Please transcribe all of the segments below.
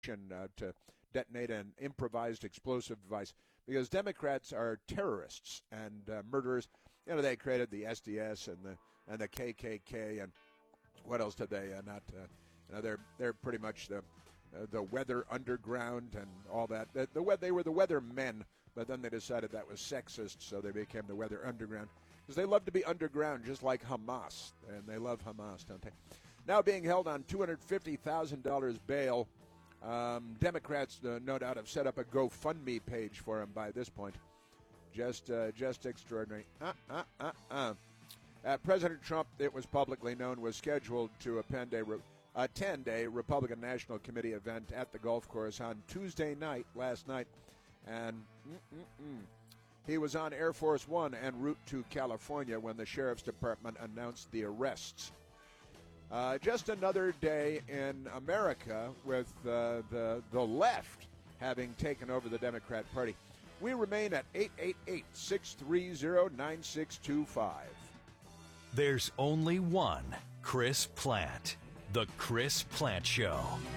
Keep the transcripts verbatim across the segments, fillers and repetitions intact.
uh, to detonate an improvised explosive device because Democrats are terrorists and uh, murderers. You know, they created the S D S and the and the K K K and what else did they uh, not? Uh, you know, they're they're pretty much the uh, the weather underground and all that. The, the they were the weather men, but then they decided that was sexist, so they became the weather underground because they love to be underground, just like Hamas, and they love Hamas, don't they? Now being held on two hundred fifty thousand dollars bail. Um, Democrats, uh, no doubt, have set up a GoFundMe page for him by this point. Just, uh, just extraordinary. Uh, uh, uh, uh. Uh, President Trump, it was publicly known, was scheduled to attend a, re- attend a Republican National Committee event at the golf course on Tuesday night, last night, and mm-mm-mm. he was on Air Force One en route to California when the Sheriff's Department announced the arrests. Uh, just another day in America with uh, the the left having taken over the Democrat Party. We remain at eight eight eight, six three zero, nine six two five. There's only one Chris Plante. The Chris Plante Show.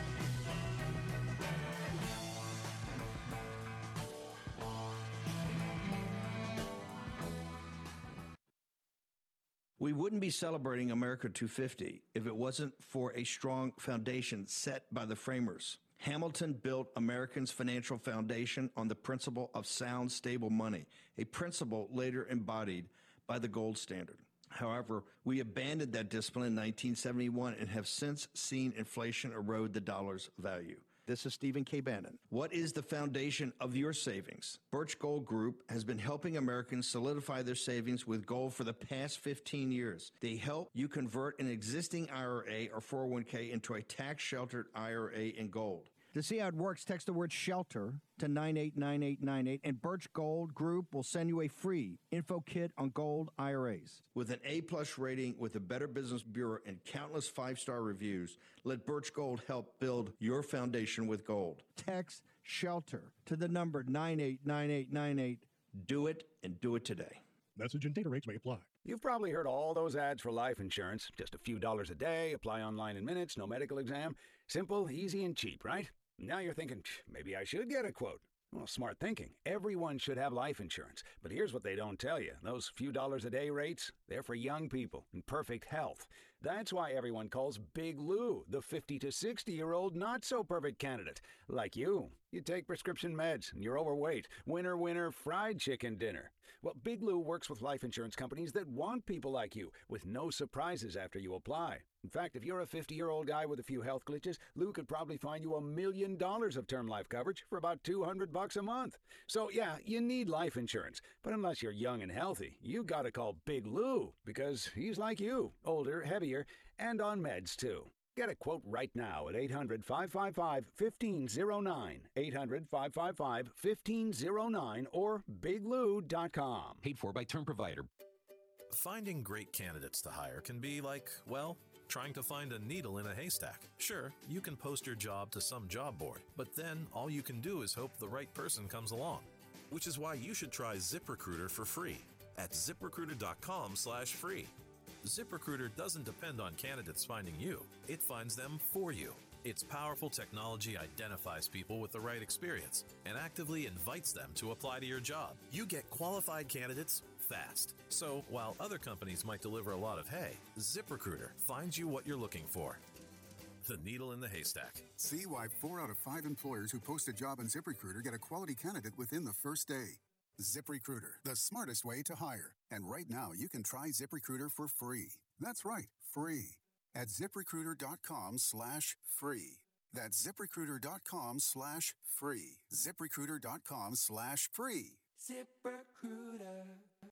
We wouldn't be celebrating America two fifty if it wasn't for a strong foundation set by the framers. Hamilton built Americans' financial foundation on the principle of sound, stable money, a principle later embodied by the gold standard. However, we abandoned that discipline in nineteen seventy-one and have since seen inflation erode the dollar's value. This is Stephen K. Bannon. What is the foundation of your savings? Birch Gold Group has been helping Americans solidify their savings with gold for the past fifteen years. They help you convert an existing I R A or four oh one k into a tax-sheltered I R A in gold. To see how it works, text the word SHELTER to nine eight nine eight nine eight, and Birch Gold Group will send you a free info kit on gold I R As. With an A-plus rating with the Better Business Bureau and countless five-star reviews, let Birch Gold help build your foundation with gold. Text SHELTER to the number nine eight nine eight nine eight. Do it, and do it today. Message and data rates may apply. You've probably heard all those ads for life insurance. Just a few dollars a day, apply online in minutes, no medical exam. Simple, easy, and cheap, right? Now you're thinking, maybe I should get a quote. Well, smart thinking. Everyone should have life insurance. But here's what they don't tell you. Those few dollars a day rates, they're for young people in perfect health. That's why everyone calls Big Lou the fifty to sixty-year-old not-so-perfect candidate. Like you. You take prescription meds and you're overweight. Winner, winner, fried chicken dinner. Well, Big Lou works with life insurance companies that want people like you with no surprises after you apply. In fact, if you're a fifty-year-old guy with a few health glitches, Lou could probably find you a million dollars of term life coverage for about two hundred bucks a month. So, yeah, you need life insurance. But unless you're young and healthy, you gotta call Big Lou because he's like you, older, heavier, and on meds, too. Get a quote right now at eight hundred, five five five, one five zero nine, eight hundred, five five five, one five zero nine, or big lou dot com. Paid for by term provider. Finding great candidates to hire can be like, well, trying to find a needle in a haystack. Sure, you can post your job to some job board, but then all you can do is hope the right person comes along. Which is why you should try ZipRecruiter for free at ZipRecruiter.com slash free. ZipRecruiter doesn't depend on candidates finding you. It finds them for you. Its powerful technology identifies people with the right experience and actively invites them to apply to your job. You get qualified candidates fast. So while other companies might deliver a lot of hay, ZipRecruiter finds you what you're looking for. The needle in the haystack. See why four out of five employers who post a job on ZipRecruiter get a quality candidate within the first day. ZipRecruiter, the smartest way to hire. And right now, you can try ZipRecruiter for free. That's right, free. At ZipRecruiter.com slash free. That's ZipRecruiter.com slash free. ZipRecruiter.com slash free. ZipRecruiter.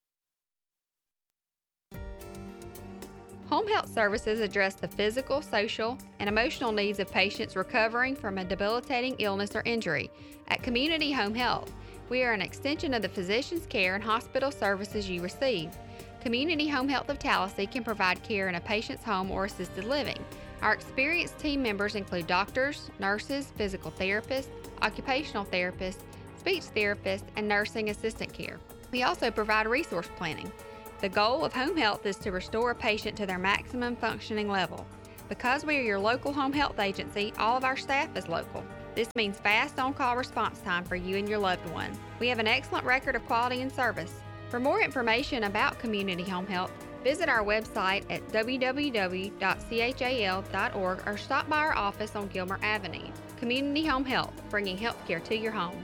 Home Health Services address the physical, social, and emotional needs of patients recovering from a debilitating illness or injury. At Community Home Health, we are an extension of the physician's care and hospital services you receive. Community Home Health of Tallahassee can provide care in a patient's home or assisted living. Our experienced team members include doctors, nurses, physical therapists, occupational therapists, speech therapists, and nursing assistant care. We also provide resource planning. The goal of Home Health is to restore a patient to their maximum functioning level. Because we are your local home health agency, all of our staff is local. This means fast on-call response time for you and your loved one. We have an excellent record of quality and service. For more information about Community Home Health, visit our website at w w w dot c h a l dot org or stop by our office on Gilmer Avenue. Community Home Health, bringing healthcare to your home.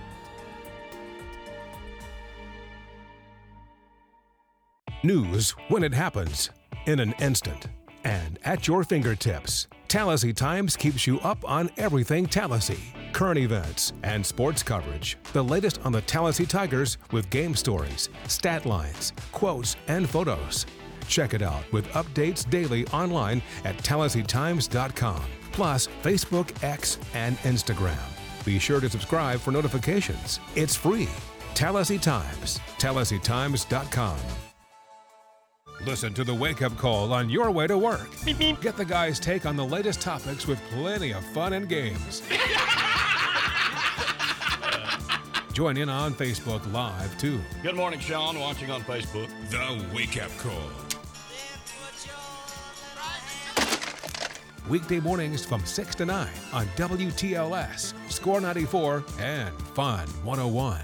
News when it happens, in an instant, and at your fingertips. Tallahassee Times keeps you up on everything Tallahassee, current events, and sports coverage. The latest on the Tallahassee Tigers with game stories, stat lines, quotes, and photos. Check it out with updates daily online at tallahassee times dot com, plus Facebook, X, and Instagram. Be sure to subscribe for notifications. It's free. Tallahassee Times, tallahassee times dot com. Listen to the Wake Up Call on your way to work. Beep, beep. Get the guys' take on the latest topics with plenty of fun and games. Join in on Facebook Live, too. Good morning, Sean, watching on Facebook. The Wake Up Call. Weekday mornings from six to nine on W T L S, Score ninety-four, and Fun one oh one.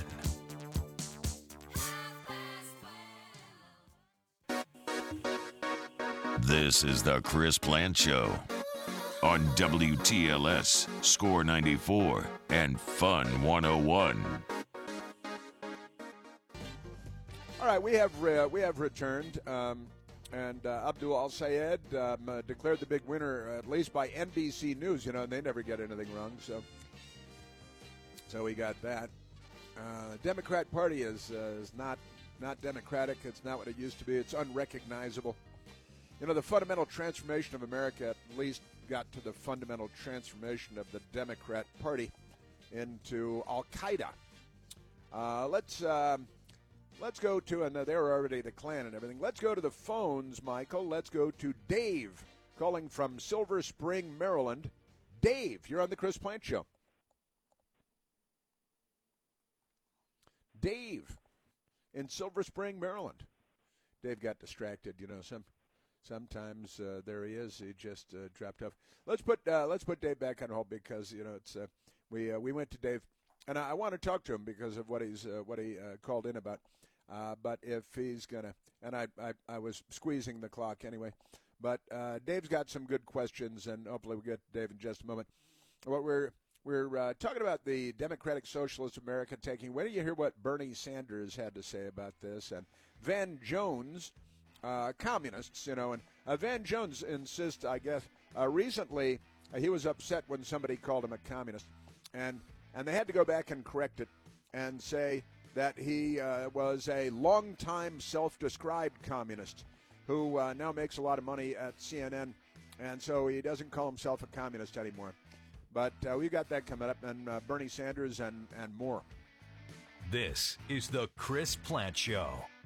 This is the Chris Plant Show on W T L S, Score ninety-four, and Fun one oh one. All right, we have uh, we have returned, um, and uh, Abdul Al Sayed um, uh, declared the big winner, uh, at least by N B C News. You know, and they never get anything wrong, so so we got that. Uh, the Democrat Party is uh, is not not democratic. It's not what it used to be. It's unrecognizable. You know, the fundamental transformation of America at least got to the fundamental transformation of the Democrat Party into Al-Qaeda. Uh, let's um, let's go to, and they're already the Klan and everything. Let's go to the phones, Michael. Let's go to Dave, calling from Silver Spring, Maryland. Dave, you're on the Chris Plant Show. Dave in Silver Spring, Maryland. Dave got distracted, you know, some... Sometimes uh, there he is. He just uh, dropped off. Let's put uh, let's put Dave back on hold because you know it's uh, we uh, we went to Dave, and I, I want to talk to him because of what he's uh, what he uh, called in about. Uh, but if he's gonna, and I, I I was squeezing the clock anyway. But uh, Dave's got some good questions, and hopefully we'll get to Dave in just a moment. What we're we're uh, talking about the Democratic Socialist America taking. When do you hear what Bernie Sanders had to say about this? And Van Jones. Uh, communists, you know, and uh, Van Jones insists, I guess, uh, recently uh, he was upset when somebody called him a communist, and and they had to go back and correct it and say that he uh, was a longtime self-described communist who uh, now makes a lot of money at C N N, and so he doesn't call himself a communist anymore. But uh, we've got that coming up, and uh, Bernie Sanders and, and more. This is the Chris Plant Show.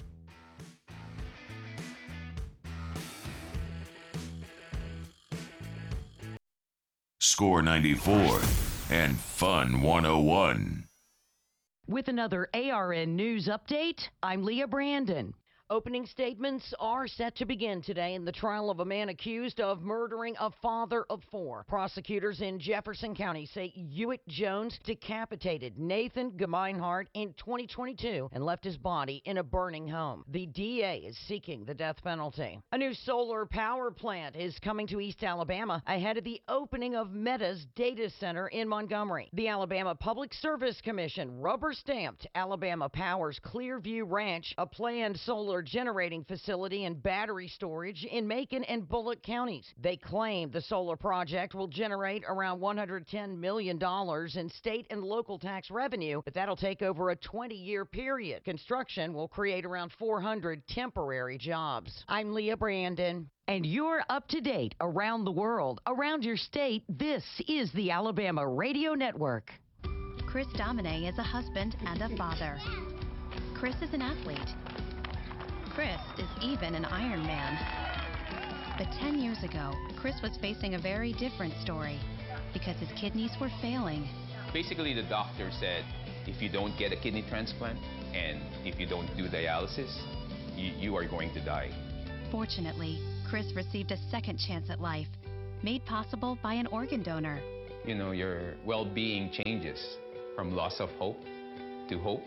Score ninety-four and Fun one oh one. With another A R N News update, I'm Leah Brandon. Opening statements are set to begin today in the trial of a man accused of murdering a father of four. Prosecutors in Jefferson County say Hewitt Jones decapitated Nathan Gemeinhart in twenty twenty-two and left his body in a burning home. The D A is seeking the death penalty. A new solar power plant is coming to East Alabama ahead of the opening of Meta's data center in Montgomery. The Alabama Public Service Commission rubber-stamped Alabama Power's Clearview Ranch, a planned solar generating facility and battery storage in Macon and Bullock counties. They claim the solar project will generate around one hundred ten million dollars in state and local tax revenue, but that'll take over a twenty-year period. Construction will create around four hundred temporary jobs. I'm Leah Brandon. And you're up to date around the world, around your state. This is the Alabama Radio Network. Chris Domine is a husband and a father. Chris is an athlete. Chris is even an Ironman. But ten years ago, Chris was facing a very different story because his kidneys were failing. Basically, the doctor said, if you don't get a kidney transplant and if you don't do dialysis, you, you are going to die. Fortunately, Chris received a second chance at life, made possible by an organ donor. you know, your well-being changes from loss of hope to hope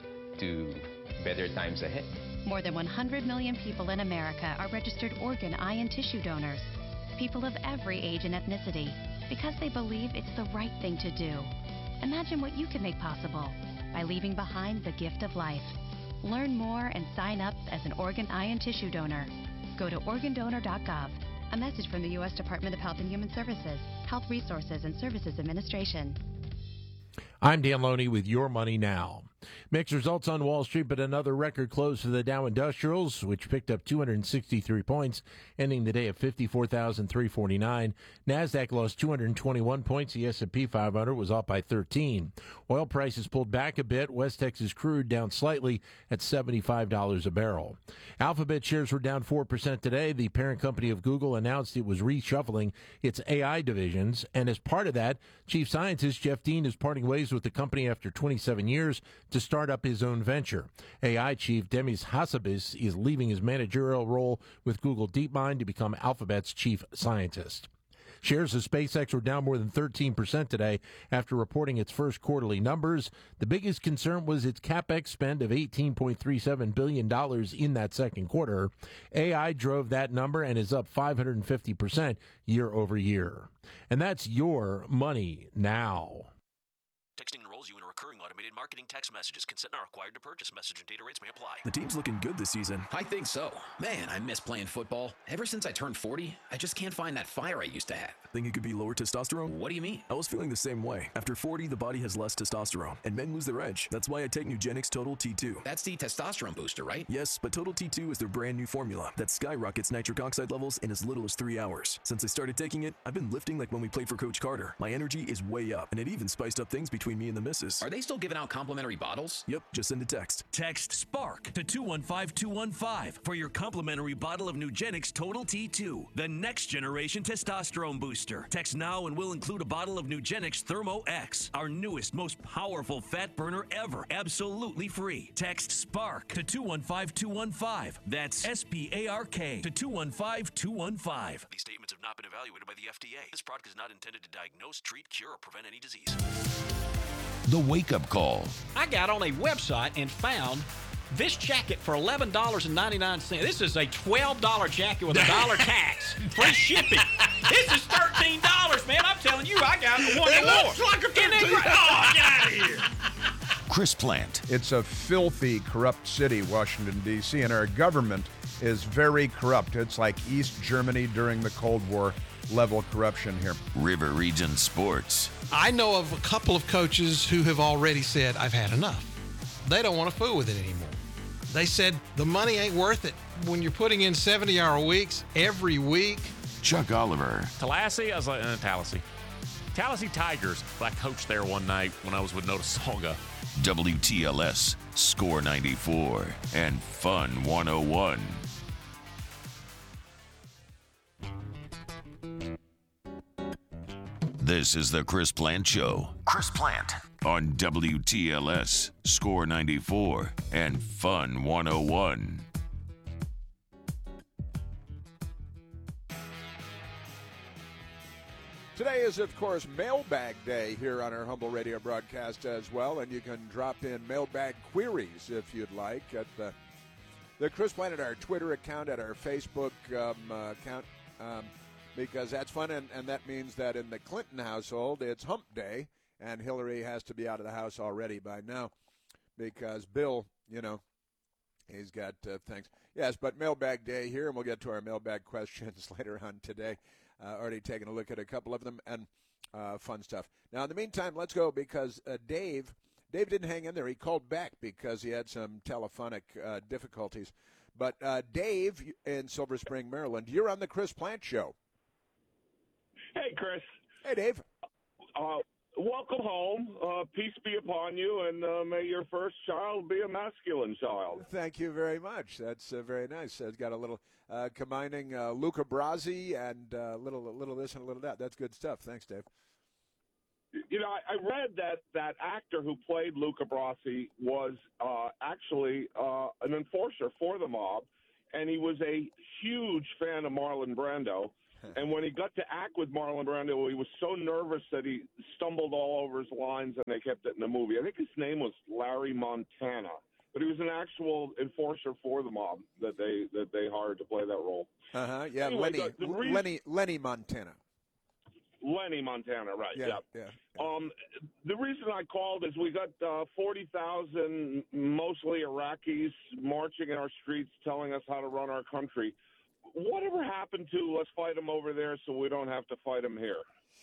to better times ahead. More than one hundred million people in America are registered organ, eye, and tissue donors. People of every age and ethnicity, because they believe it's the right thing to do. Imagine what you can make possible by leaving behind the gift of life. Learn more and sign up as an organ, eye, and tissue donor. Go to organ donor dot gov. A message from the U S Department of Health and Human Services, Health Resources and Services Administration. I'm Dan Loney with Your Money Now. Mixed results on Wall Street, but another record close for the Dow Industrials, which picked up two hundred sixty-three points, ending the day at fifty-four thousand three hundred forty-nine. NASDAQ lost two hundred twenty-one points. The S and P five hundred was off by thirteen. Oil prices pulled back a bit. West Texas crude down slightly at seventy-five dollars a barrel. Alphabet shares were down four percent today. The parent company of Google announced it was reshuffling its A I divisions, and as part of that, Chief Scientist Jeff Dean is parting ways with the company after twenty-seven years to start up his own venture. A I chief Demis Hassabis is leaving his managerial role with Google DeepMind to become Alphabet's chief scientist. Shares of SpaceX were down more than thirteen percent today after reporting its first quarterly numbers. The biggest concern was its CapEx spend of eighteen point three seven billion dollars in that second quarter. A I drove that number and is up five hundred fifty percent year over year. And that's Your Money Now. Texting enrolls you in a recurring automated marketing text messages. Consent not required to purchase. Message and data rates may apply. The team's looking good this season. I think so. Man, I miss playing football. Ever since I turned forty, I just can't find that fire I used to have. Think it could be lower testosterone? What do you mean? I was feeling the same way. After forty, the body has less testosterone, and men lose their edge. That's why I take Nugenix Total T two. That's the testosterone booster, right? Yes, but Total T two is their brand new formula that skyrockets nitric oxide levels in as little as three hours. Since I started taking it, I've been lifting like when we played for Coach Carter. My energy is way up, and it even spiced up things between me and the missus. Are they still giving out complimentary bottles? Yep, just send a text. Text SPARK to two one five two one five for your complimentary bottle of Nugenix Total T two, the next generation testosterone booster. Text now and we'll include a bottle of Nugenix Thermo X, our newest, most powerful fat burner ever, absolutely free. Text SPARK to two one five two one five. That's S P A R K to two one five two one five. These statements have not been evaluated by the F D A. This product is not intended to diagnose, treat, cure, or prevent any disease. The Wake Up Call. I got on a website and found this jacket for eleven dollars and ninety-nine cents. This is a twelve dollars jacket with a dollar tax. Free shipping. This is thirteen dollars, man. I'm telling you, I got one It more. looks like a thirteen dollars. Oh, get out of here. Chris Plant. It's a filthy, corrupt city, Washington, D C, and our government is very corrupt. It's like East Germany during the Cold War level corruption here. River Region Sports. I know of a couple of coaches who have already said, I've had enough. They don't want to fool with it anymore. They said the money ain't worth it when you're putting in seventy-hour weeks every week. Chuck Oliver. Tallahassee, I was like, uh, Tallahassee. Tallahassee Tigers. I coached there one night when I was with Notasulga. W T L S, Score ninety-four, and Fun one oh one. This is the Chris Plant Show. Chris Plant. On W T L S, Score ninety-four, and Fun one oh one. Today is, of course, Mailbag Day here on our Humble Radio broadcast as well, and you can drop in mailbag queries if you'd like at the, the Chris Plant, at our Twitter account, at our Facebook um, uh, account, um, because that's fun, and, and that means that in the Clinton household, it's hump day, and Hillary has to be out of the house already by now because Bill, you know, he's got uh, things. Yes, but Mailbag Day here, and we'll get to our mailbag questions later on today. Uh, already taken a look at a couple of them, and uh, fun stuff. Now, in the meantime, let's go because uh, Dave, Dave didn't hang in there. He called back because he had some telephonic uh, difficulties. But uh, Dave in Silver Spring, Maryland, you're on the Chris Plant Show. Hey, Chris. Hey, Dave. Uh, welcome home. Uh, peace be upon you, and uh, may your first child be a masculine child. Thank you very much. That's uh, very nice. It's got a little uh, combining uh, Luca Brasi and a uh, little, a little this and a little that. That's good stuff. Thanks, Dave. You know, I, I read that that actor who played Luca Brasi was uh, actually uh, an enforcer for the mob, and he was a huge fan of Marlon Brando. And when he got to act with Marlon Brando, he was so nervous that he stumbled all over his lines, and they kept it in the movie. I think his name was Larry Montana, but he was an actual enforcer for the mob that they that they hired to play that role. Uh huh. Yeah, Anyway, Lenny, the- the reason- Lenny, Lenny Montana. Lenny Montana, right? Yeah, Yeah. yeah. Um, the reason I called is we got uh, forty thousand, mostly Iraqis, marching in our streets, telling us how to run our country. Whatever happened to let's fight them over there so we don't have to fight them here?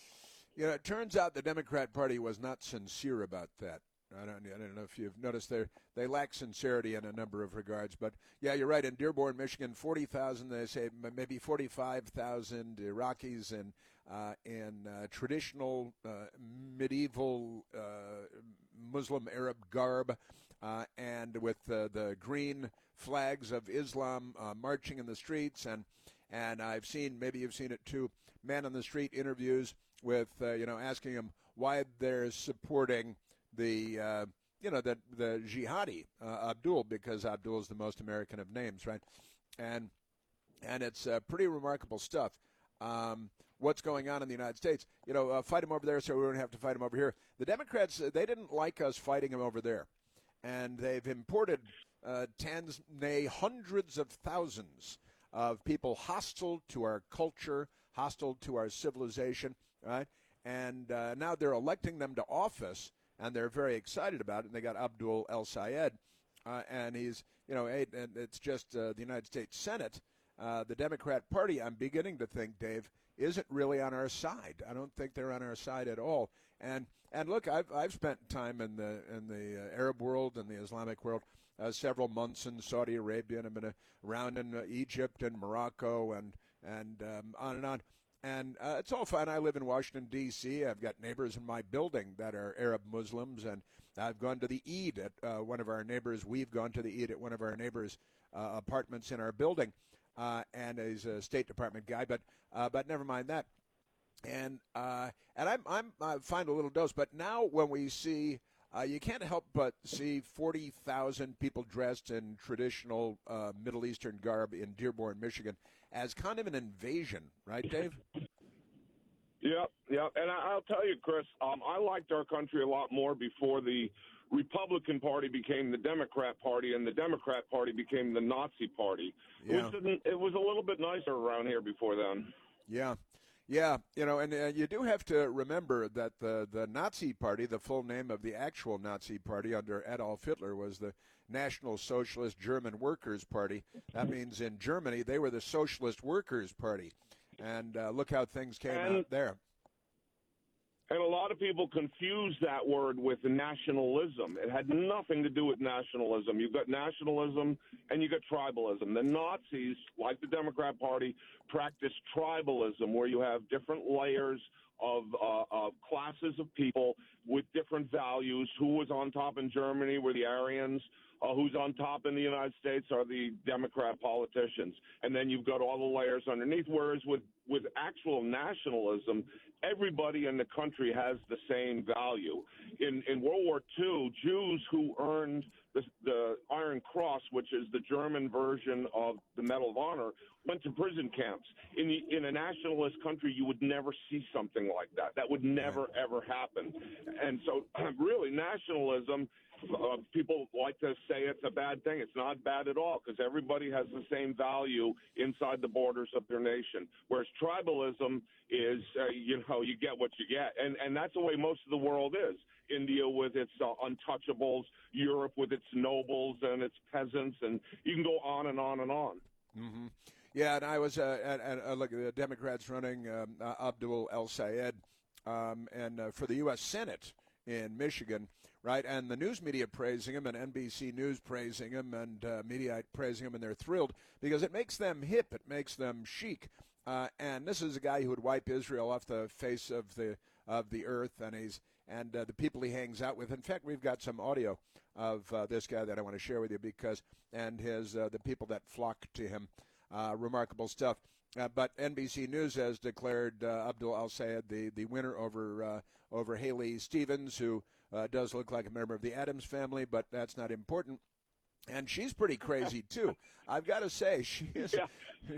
You know, it turns out the Democrat Party was not sincere about that. I don't, I don't know if you've noticed they they lack sincerity in a number of regards. But, yeah, you're right. In Dearborn, Michigan, forty thousand, they say maybe forty-five thousand Iraqis and uh, in uh, traditional uh, medieval uh, Muslim Arab garb uh, and with uh, the green flags of Islam uh, marching in the streets. And, and I've seen, maybe you've seen it too, man on the street interviews with, uh, you know, asking them why they're supporting the uh, you know the the jihadi uh, Abdul, because Abdul is the most American of names, right? And and it's uh, pretty remarkable stuff. Um, what's going on in the United States? You know, uh, fight him over there, so we don't have to fight him over here. The Democrats, uh, they didn't like us fighting him over there, and they've imported uh, tens, nay, hundreds of thousands of people hostile to our culture, hostile to our civilization, right? And uh, now they're electing them to office. And they're very excited about it. And they got Abdul El-Sayed, uh, and he's, you know, and it's just uh, the United States Senate. Uh, the Democrat Party, I'm beginning to think, Dave, isn't really on our side. I don't think they're on our side at all. And and look, I've I've spent time in the in the uh, Arab world and the Islamic world, uh, several months in Saudi Arabia, and I've been uh, around in uh, Egypt and Morocco and and um, on and on. And uh, it's all fine. I live in Washington, D C I've got neighbors in my building that are Arab Muslims, and I've gone to the Eid at uh, one of our neighbors. We've gone to the Eid at one of our neighbors' uh, apartments in our building, uh, and he's a State Department guy. But uh, but never mind that. And uh, and I'm I'm I find a little dose. But now when we see, uh, you can't help but see forty thousand people dressed in traditional uh, Middle Eastern garb in Dearborn, Michigan, as kind of an invasion, right, Dave? Yeah, yeah, and I, I'll tell you, Chris, um, I liked our country a lot more before the Republican Party became the Democrat Party, and the Democrat Party became the Nazi Party. Yeah. It was, it was a little bit nicer around here before then. Yeah. Yeah, you know, and uh, you do have to remember that the, the Nazi Party, the full name of the actual Nazi Party under Adolf Hitler, was the National Socialist German Workers' Party. That means in Germany they were the Socialist Workers' Party. And uh, look how things came And- out there. And a lot of people confuse that word with nationalism. It had nothing to do with nationalism. You've got nationalism and you got tribalism. The Nazis, like the Democrat Party, practiced tribalism, where you have different layers of, uh, of classes of people with different values. Who was on top in Germany were the Aryans. Uh, who's on top in the United States are the Democrat politicians. And then you've got all the layers underneath, whereas with, with actual nationalism, everybody in the country has the same value. In, in World War Two, Jews who earned the, the Iron Cross, which is the German version of the Medal of Honor, went to prison camps. In, the, in a nationalist country, you would never see something like that. That would never, ever happen. And so, really, nationalism, Uh, people like to say it's a bad thing. It's not bad at all, because everybody has the same value inside the borders of their nation. Whereas tribalism is, uh, you know, you get what you get. And, and that's the way most of the world is. India with its uh, untouchables, Europe with its nobles and its peasants, and you can go on and on and on. Mm-hmm. Yeah, and I was uh, at, at uh, look, the Democrats running um, uh, Abdul El-Sayed um, and uh, for the U S Senate in Michigan, right? And the news media praising him, and N B C News praising him, and uh, Mediaite praising him, and they're thrilled because it makes them hip, it makes them chic. Uh, and this is a guy who would wipe Israel off the face of the of the earth, and he's and uh, the people he hangs out with. In fact, we've got some audio of uh, this guy that I want to share with you because and his uh, the people that flock to him. Uh, remarkable stuff. Uh, but N B C News has declared uh, Abdul El-Sayed the, the winner over uh, over Haley Stevens, who uh, does look like a member of the Addams family, but that's not important. And she's pretty crazy too. I've got to say, she is. Yeah.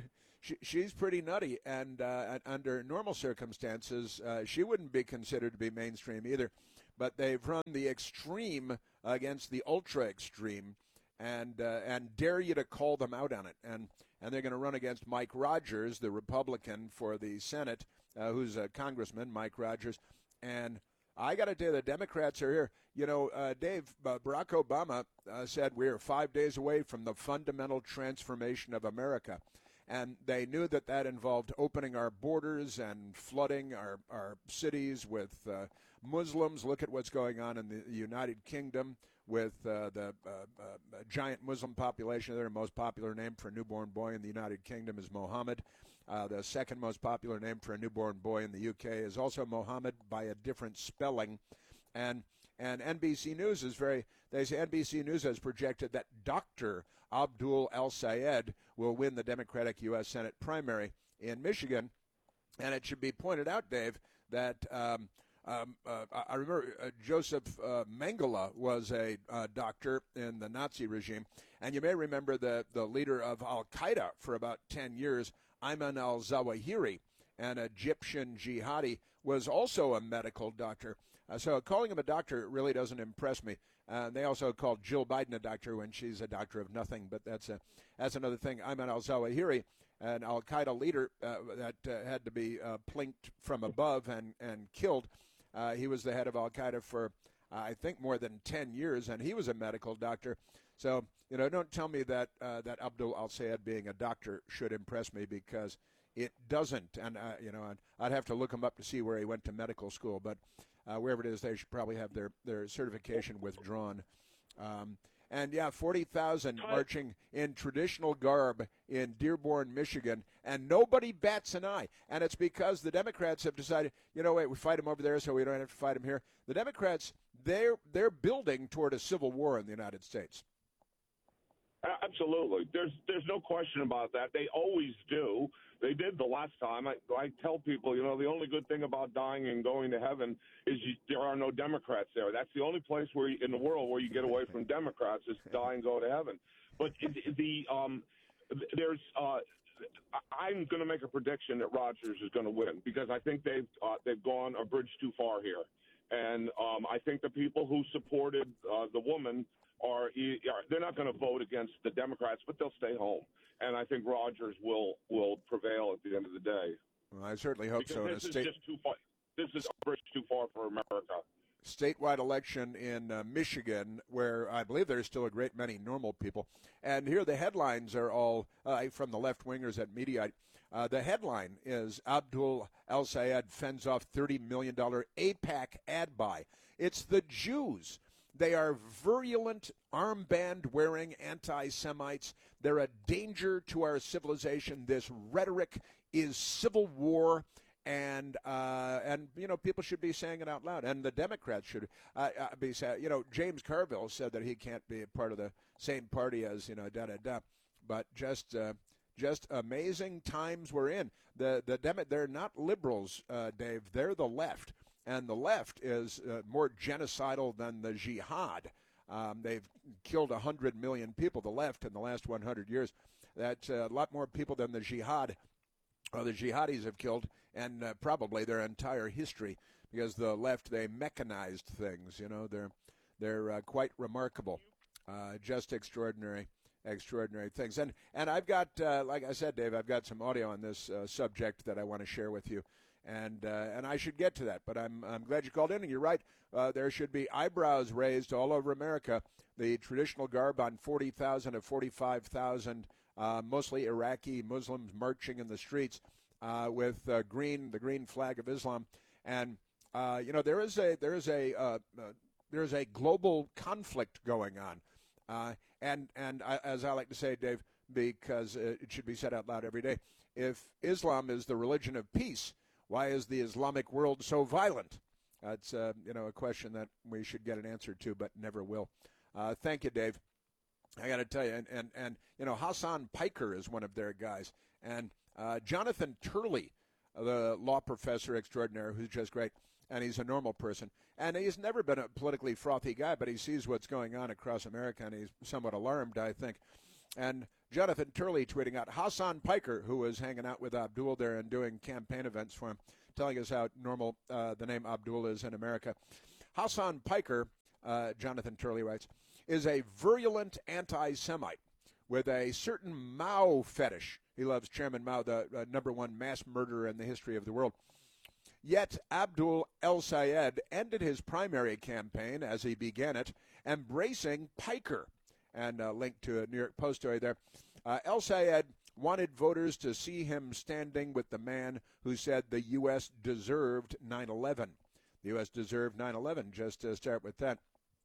she, she's pretty nutty, and uh, under normal circumstances, uh, she wouldn't be considered to be mainstream either. But they've run the extreme against the ultra extreme, and uh, and dare you to call them out on it. And and they're going to run against Mike Rogers, the Republican for the Senate, uh, who's a congressman, Mike Rogers. And I got to tell you, the Democrats are here. You know, uh, Dave, uh, Barack Obama uh, said we're five days away from the fundamental transformation of America. And they knew that that involved opening our borders and flooding our, our cities with uh, Muslims. Look at what's going on in the United Kingdom with uh, the uh, uh, giant Muslim population. Their most popular name for a newborn boy in the United Kingdom is Mohammed. Uh, the second most popular name for a newborn boy in the U K is also Mohammed by a different spelling. And and N B C News is very, they say N B C News has projected that Doctor Abdul El-Sayed will win the Democratic U S Senate primary in Michigan. And it should be pointed out, Dave, that um, um, uh, I remember uh, Joseph uh, Mengele was a uh, doctor in the Nazi regime. And you may remember the, the leader of Al-Qaeda for about ten years, Ayman al-Zawahiri, an Egyptian jihadi, was also a medical doctor. Uh, so calling him a doctor really doesn't impress me. Uh, they also called Jill Biden a doctor when she's a doctor of nothing, but that's a that's another thing. Ayman al-Zawahiri, an al-Qaeda leader uh, that uh, had to be uh, plinked from above and, and killed. Uh, he was the head of al-Qaeda for, uh, I think, more than ten years, and he was a medical doctor. So, you know, don't tell me that uh, that Abdul Al-Sayed being a doctor should impress me, because it doesn't. And, uh, you know, I'd, I'd have to look him up to see where he went to medical school. But uh, wherever it is, they should probably have their, their certification withdrawn. Um, and, yeah, forty thousand marching in traditional garb in Dearborn, Michigan, and nobody bats an eye. And it's because the Democrats have decided, you know, wait, we fight them over there so we don't have to fight them here. The Democrats, they're, they're building toward a civil war in the United States. Absolutely. There's there's no question about that. They always do. They did the last time. I, I tell people, you know, the only good thing about dying and going to heaven is you, there are no Democrats there. That's the only place where you, in the world where you get away from Democrats is die and go to heaven. But it, the um, there's uh, I'm going to make a prediction that Rogers is going to win, because I think they've uh, they've gone a bridge too far here, and um, I think the people who supported uh, the woman are they're not going to vote against the Democrats, but they'll stay home. And I think Rogers will will prevail at the end of the day. Well, I certainly hope because so. This in a is state, just too far. This is a bridge too far for America. Statewide election in uh, Michigan, where I believe there's still a great many normal people. And here the headlines are all uh, from the left-wingers at Mediaite. Uh, the headline is Abdul El-Sayed fends off thirty million dollars AIPAC ad buy. It's the Jews. They are virulent, armband-wearing anti-Semites. They're a danger to our civilization. This rhetoric is civil war, and uh, and you know people should be saying it out loud, and the Democrats should uh, uh, be saying. You know, James Carville said that he can't be a part of the same party as you know da da da, but just uh, just amazing times we're in. The the Demo- they're not liberals, uh, Dave. They're the left. And the left is uh, more genocidal than the jihad. Um, they've killed one hundred million people, the left, in the last one hundred years. That's uh, a lot more people than the jihad, or the jihadis have killed, and uh, probably their entire history, because the left, they mechanized things. You know, they're, they're uh, quite remarkable, uh, just extraordinary, extraordinary things. And, and I've got, uh, like I said, Dave, I've got some audio on this uh, subject that I want to share with you. And uh, and I should get to that, but I'm I'm glad you called in, and you're right. Uh, there should be eyebrows raised all over America. The traditional garb on forty thousand of forty-five thousand, uh, mostly Iraqi Muslims marching in the streets uh, with uh, green the green flag of Islam, and uh, you know there is a there is a uh, uh, there is a global conflict going on, uh, and and I, as I like to say, Dave, because it should be said out loud every day, if Islam is the religion of peace, why is the Islamic world so violent? That's uh, you know a question that we should get an answer to, but never will. Uh, thank you, Dave. I got to tell you, and, and and you know Hassan Piker is one of their guys, and uh, Jonathan Turley, the law professor extraordinaire, who's just great, and he's a normal person, and he's never been a politically frothy guy, but he sees what's going on across America, and he's somewhat alarmed, I think. And Jonathan Turley tweeting out Hassan Piker, who was hanging out with Abdul there and doing campaign events for him, telling us how normal uh, the name Abdul is in America. Hassan Piker, uh, Jonathan Turley writes, is a virulent anti-Semite with a certain Mao fetish. He loves Chairman Mao, the uh, number one mass murderer in the history of the world. Yet Abdul El-Sayed ended his primary campaign, as he began it, embracing Piker. And a link to a New York Post story there. Uh, El-Sayed wanted voters to see him standing with the man who said the U S deserved nine eleven. The U S deserved nine eleven, just to start with that.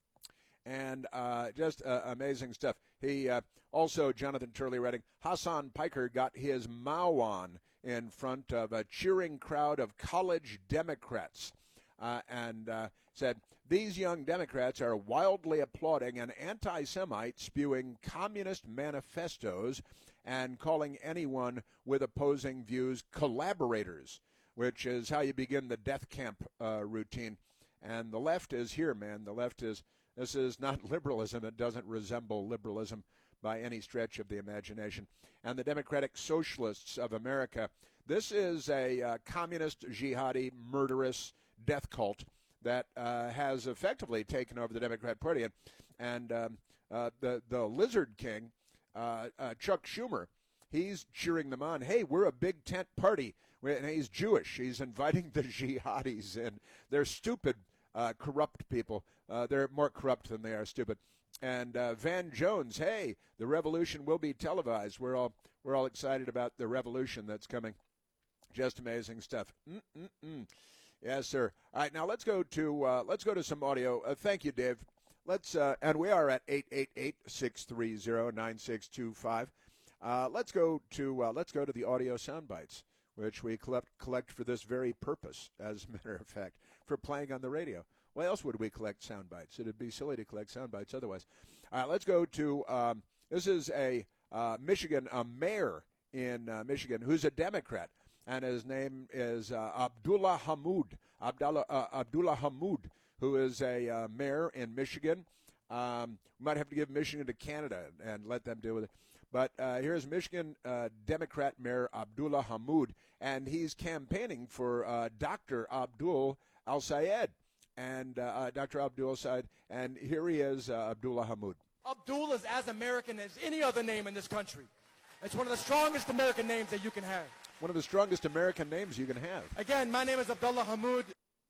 And uh, just uh, amazing stuff. He uh, also, Jonathan Turley writing, Hassan Piker got his Mao on in front of a cheering crowd of college Democrats uh, and uh, said, these young Democrats are wildly applauding an anti-Semite spewing communist manifestos and calling anyone with opposing views collaborators, which is how you begin the death camp uh, routine. And the left is here, man. The left is, this is not liberalism. It doesn't resemble liberalism by any stretch of the imagination. And the Democratic Socialists of America, this is a uh, communist, jihadi, murderous death cult that uh, has effectively taken over the Democrat Party. And, and um, uh, the, the Lizard King, uh, uh, Chuck Schumer, he's cheering them on. Hey, we're a big tent party. And he's Jewish. He's inviting the jihadis in. They're stupid, uh, corrupt people. Uh, they're more corrupt than they are stupid. And uh, Van Jones, hey, the revolution will be televised. We're all we're all excited about the revolution that's coming. Just amazing stuff. Mm-mm-mm. Yes, sir. All right, now let's go to uh, let's go to some audio. Uh, thank you, Dave. Let's uh, and we are at eight eight eight, six three zero, nine six two five. Uh, let's go to uh, let's go to the audio sound bites, which we collect collect for this very purpose. As a matter of fact, for playing on the radio. Why else would we collect sound bites? It'd be silly to collect sound bites otherwise. All right, let's go to um, this is a uh, Michigan, a mayor in uh, Michigan who's a Democrat, and his name is uh, Abdullah Hammoud. Abdullah uh, Abdullah Hammoud, who is a uh, mayor in Michigan. Um, we might have to give Michigan to Canada and let them deal with it. But uh, here's Michigan uh, Democrat Mayor Abdullah Hammoud, and he's campaigning for uh, Doctor Abdul El-Sayed. And uh, uh, Doctor Abdul El-Sayed, and here he is, uh, Abdullah Hammoud. Abdul is as American as any other name in this country. It's one of the strongest American names that you can have. One of the strongest American names you can have. Again, my name is Abdullah Hammoud.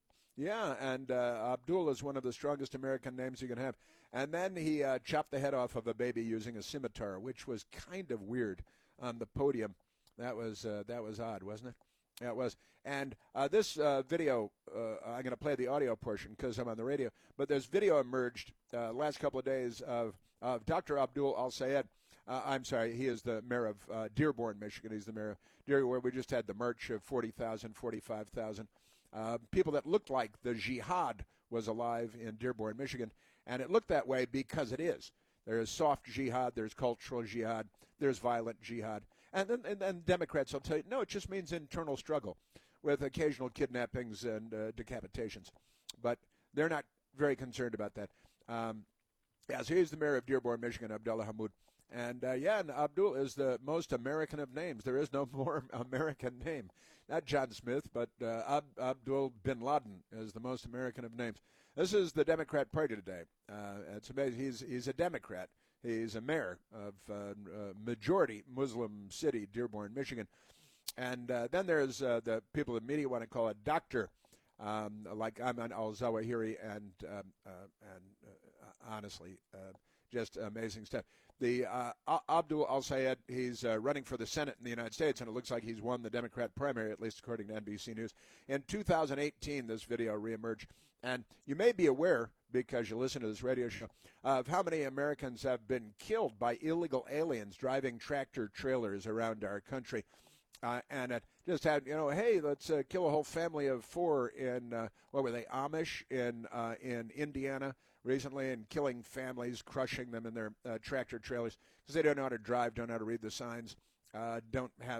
Yeah, and uh, Abdul is one of the strongest American names you can have. And then he uh, chopped the head off of a baby using a scimitar, which was kind of weird on the podium. That was uh, that was odd, wasn't it? Yeah, it was. And uh, this uh, video, uh, I'm going to play the audio portion because I'm on the radio, but there's video emerged uh, last couple of days of, of Doctor Abdul El-Sayed. Uh, I'm sorry, he is the mayor of uh, Dearborn, Michigan. He's the mayor of Dearborn, where we just had the march of forty thousand, forty-five thousand. Uh, people that looked like the jihad was alive in Dearborn, Michigan. And it looked that way because it is. There is soft jihad, there's cultural jihad, there's violent jihad. And then and then Democrats will tell you, no, it just means internal struggle with occasional kidnappings and uh, decapitations. But they're not very concerned about that. Um, yeah, so he's the mayor of Dearborn, Michigan, Abdullah Hammoud. And, uh, yeah, and Abdul is the most American of names. There is no more American name. Not John Smith, but uh, Ab- Abdul bin Laden is the most American of names. This is the Democrat Party today. Uh, it's amazing. He's, he's a Democrat. He's a mayor of uh, uh, majority Muslim city, Dearborn, Michigan. And uh, then there's uh, the people in the media want to call it doctor, um, like Ayman al-Zawahiri, and, um, uh, and uh, honestly, uh, just amazing stuff. The uh, Abdul El-Sayed, he's uh, running for the Senate in the United States, and it looks like he's won the Democrat primary, at least according to N B C News. In two thousand eighteen, this video reemerged. And you may be aware, because you listen to this radio show, of how many Americans have been killed by illegal aliens driving tractor trailers around our country. Uh, and it just had, you know, hey, let's uh, kill a whole family of four in, uh, what were they, Amish in uh, in Indiana recently, and killing families, crushing them in their uh, tractor trailers because they don't know how to drive, don't know how to read the signs, uh, don't have